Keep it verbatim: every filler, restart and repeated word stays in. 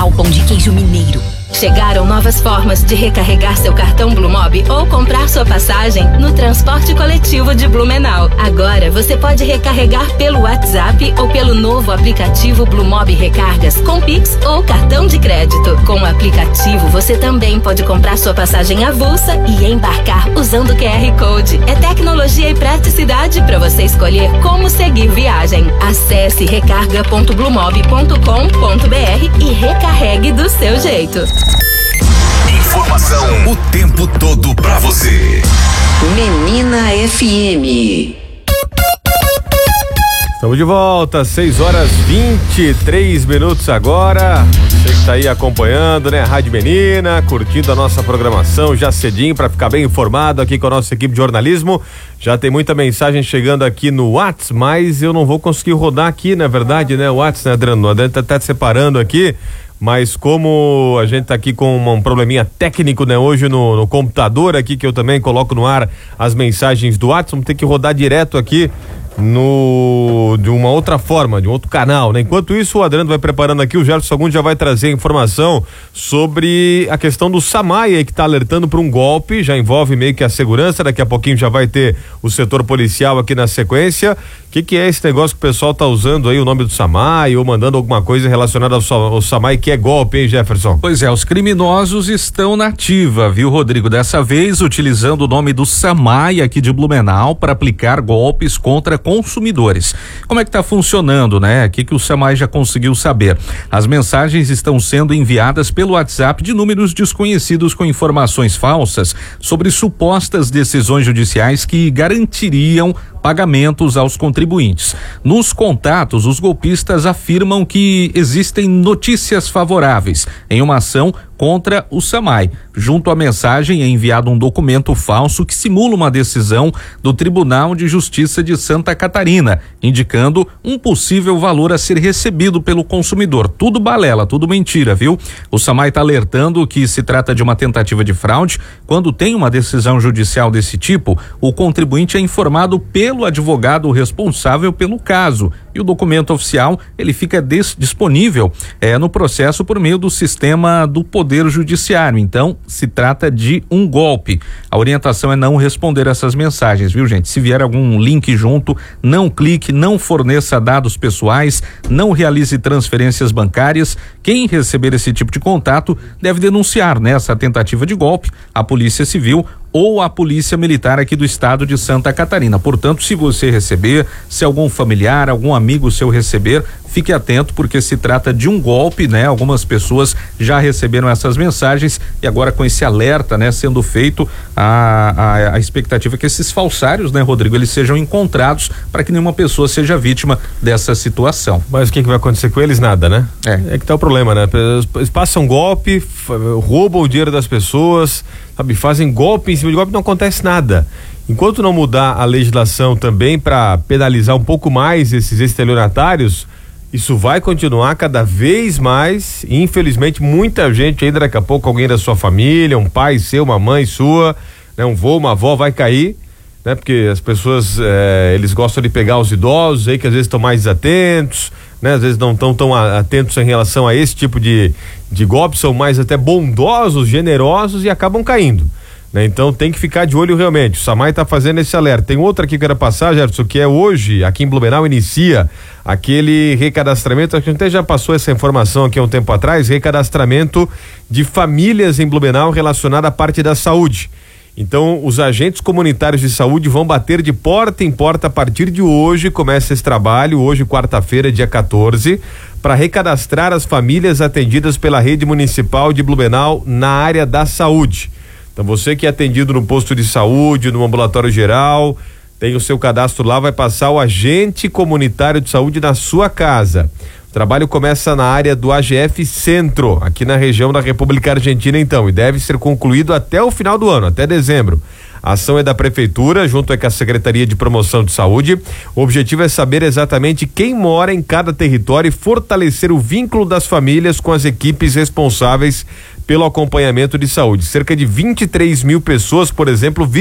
tradicional pão de queijo mineiro. Chegaram novas formas de recarregar seu cartão Blumob ou comprar sua passagem no transporte coletivo de Blumenau. Agora você pode recarregar pelo WhatsApp ou pelo novo aplicativo Blumob Recargas com Pix ou cartão de crédito. Com o aplicativo você também pode comprar sua passagem avulsa e embarcar usando o Q R Code. É tecnologia e praticidade para você escolher como seguir viagem. Acesse recarga ponto blumob ponto com ponto b r e recarregue do seu jeito. Informação o tempo todo pra você. Menina F M. Estamos de volta, seis horas vinte e três minutos agora. Você que tá aí acompanhando, né? Rádio Menina, curtindo a nossa programação já cedinho para ficar bem informado aqui com a nossa equipe de jornalismo. Já tem muita mensagem chegando aqui no WhatsApp, mas eu não vou conseguir rodar aqui, na verdade, né? O WhatsApp, né, Adriano? O Adriano tá, tá separando aqui. Mas como a gente tá aqui com um probleminha técnico, né? Hoje no, no computador aqui, que eu também coloco no ar as mensagens do WhatsApp, vamos ter que rodar direto aqui no de uma outra forma, de um outro canal, né? Enquanto isso, o Adriano vai preparando aqui, o Gerson Sagundi já vai trazer informação sobre a questão do SAMAI aí, que tá alertando para um golpe, já envolve meio que a segurança, daqui a pouquinho já vai ter o setor policial aqui na sequência. O que que é esse negócio que o pessoal tá usando aí, o nome do SAMAI, ou mandando alguma coisa relacionada ao, ao SAMAI, que é golpe, hein, Jefferson? Pois é, os criminosos estão na ativa, viu, Rodrigo? Dessa vez utilizando o nome do SAMAI aqui de Blumenau para aplicar golpes contra consumidores. Como é que tá funcionando, né? O que que o SAMAI já conseguiu saber? As mensagens estão sendo enviadas pelo WhatsApp de números desconhecidos com informações falsas sobre supostas decisões judiciais que garantiriam pagamentos aos contribuintes. Nos contatos, os golpistas afirmam que existem notícias favoráveis em uma ação contra o SAMAI. Junto à mensagem é enviado um documento falso que simula uma decisão do Tribunal de Justiça de Santa Catarina, indicando um possível valor a ser recebido pelo consumidor. Tudo balela, tudo mentira, viu? O SAMAI está alertando que se trata de uma tentativa de fraude. Quando tem uma decisão judicial desse tipo, o contribuinte é informado pelo advogado responsável pelo caso. E o documento oficial, ele fica des- disponível é, no processo por meio do sistema do Poder Judiciário. Então, se trata de um golpe. A orientação é não responder essas mensagens, viu, gente? Se vier algum link junto, não clique, não forneça dados pessoais, não realize transferências bancárias. Quem receber esse tipo de contato deve denunciar, né, essa tentativa de golpe à Polícia Civil ou a Polícia Militar aqui do estado de Santa Catarina. Portanto, se você receber, se algum familiar, algum amigo seu receber, fique atento, porque se trata de um golpe, né? Algumas pessoas já receberam essas mensagens e agora com esse alerta, né, sendo feito, a, a, a expectativa é que esses falsários, né, Rodrigo, eles sejam encontrados para que nenhuma pessoa seja vítima dessa situação. Mas o que que vai acontecer com eles? Nada, né? É, é que tá o problema, né? Eles passam golpe, roubam o dinheiro das pessoas, sabe? Fazem golpe em cima de golpe, não acontece nada. Enquanto não mudar a legislação também para penalizar um pouco mais esses estelionatários, isso vai continuar cada vez mais. Infelizmente, muita gente ainda, daqui a pouco, alguém da sua família, um pai seu, uma mãe sua, né, um vô, uma avó vai cair, né? Porque as pessoas, é, eles gostam de pegar os idosos aí, que às vezes estão mais atentos, né? Às vezes não estão tão atentos em relação a esse tipo de, de golpe, são mais até bondosos, generosos e acabam caindo. Então tem que ficar de olho realmente. O SAMAI está fazendo esse alerta. Tem outra aqui que eu quero passar, Gerson, que é hoje, aqui em Blumenau, inicia aquele recadastramento. A gente até já passou essa informação aqui há um tempo atrás, recadastramento de famílias em Blumenau relacionada à parte da saúde. Então, os agentes comunitários de saúde vão bater de porta em porta a partir de hoje. Começa esse trabalho, hoje, quarta-feira, dia quatorze, para recadastrar as famílias atendidas pela rede municipal de Blumenau na área da saúde. Então, você que é atendido no posto de saúde, no ambulatório geral, tem o seu cadastro lá, vai passar o agente comunitário de saúde na sua casa. O trabalho começa na área do A G F Centro, aqui na região da República Argentina, então, e deve ser concluído até o final do ano, até dezembro. A ação é da Prefeitura, junto com a Secretaria de Promoção de Saúde. O objetivo é saber exatamente quem mora em cada território e fortalecer o vínculo das famílias com as equipes responsáveis pelo acompanhamento de saúde. Cerca de vinte e três mil pessoas, por exemplo,